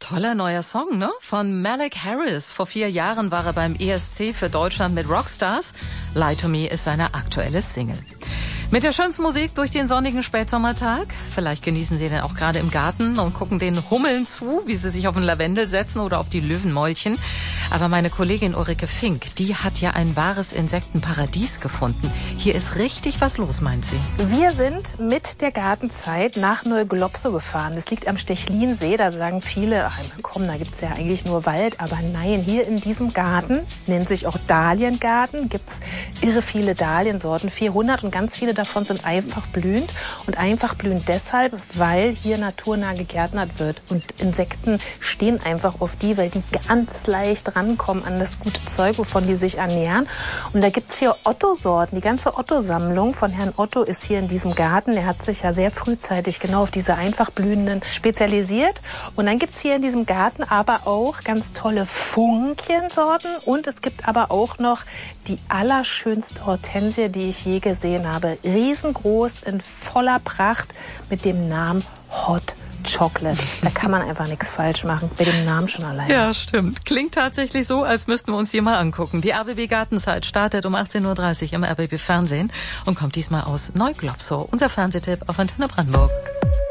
Toller neuer Song, ne? Von Malik Harris. Vor 4 Jahren war er beim ESC für Deutschland mit Rockstars. Lie to Me ist seine aktuelle Single. Mit der schönsten Musik durch den sonnigen Spätsommertag. Vielleicht genießen Sie den auch gerade im Garten und gucken den Hummeln zu, wie sie sich auf den Lavendel setzen oder auf die Löwenmäulchen. Aber meine Kollegin Ulrike Fink, die hat ja ein wahres Insektenparadies gefunden. Hier ist richtig was los, meint sie. Wir sind mit der Gartenzeit nach Neuglobsow gefahren. Das liegt am Stechlinsee. Da sagen viele, ach komm, da gibt's ja eigentlich nur Wald. Aber nein, hier in diesem Garten, nennt sich auch Dahliengarten, gibt's irre viele Dahliensorten, 400, und ganz viele davon sind einfach blühend. Und einfach blühend deshalb, weil hier naturnah gegärtnert wird. Und Insekten stehen einfach auf die, weil die ganz leicht rankommen an das gute Zeug, wovon die sich ernähren. Und da gibt's hier Otto-Sorten. Die ganze Otto-Sammlung von Herrn Otto ist hier in diesem Garten. Der hat sich ja sehr frühzeitig genau auf diese einfach blühenden spezialisiert. Und dann gibt's hier in diesem Garten aber auch ganz tolle Funkiensorten. Und es gibt aber auch noch die allerschönste Hortensie, die ich je gesehen habe. Riesengroß, in voller Pracht, mit dem Namen Hot Chocolate. Da kann man einfach nichts falsch machen, bei dem Namen schon allein. Ja, stimmt. Klingt tatsächlich so, als müssten wir uns die mal angucken. Die RBB Gartenzeit startet um 18.30 Uhr im RBB Fernsehen und kommt diesmal aus Neuglobsow. Unser Fernsehtipp auf Antenne Brandenburg.